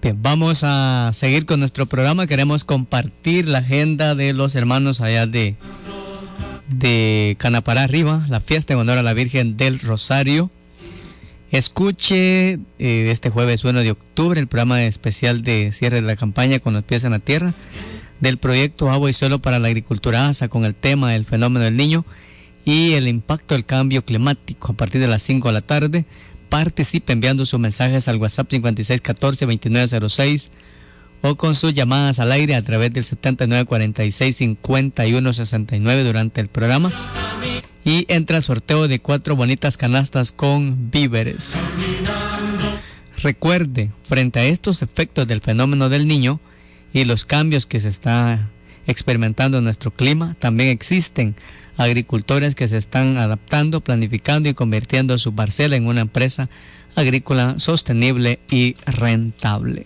Bien, vamos a seguir con nuestro programa. Queremos compartir la agenda de los hermanos allá de Canapará arriba, la fiesta en honor a la Virgen del Rosario. Escuche este jueves 1 de octubre el programa especial de cierre de la campaña Con los pies en la tierra del proyecto Agua y Suelo para la Agricultura ASA, con el tema del fenómeno del Niño y el impacto del cambio climático a partir de las 5 de la tarde. Participe enviando sus mensajes al WhatsApp 5614-2906 o con sus llamadas al aire a través del 7946-5169 durante el programa. Y entra al sorteo de 4 bonitas canastas con víveres. Recuerde, frente a estos efectos del fenómeno del Niño y los cambios que se está experimentando en nuestro clima, también existen agricultores que se están adaptando, planificando y convirtiendo su parcela en una empresa agrícola sostenible y rentable.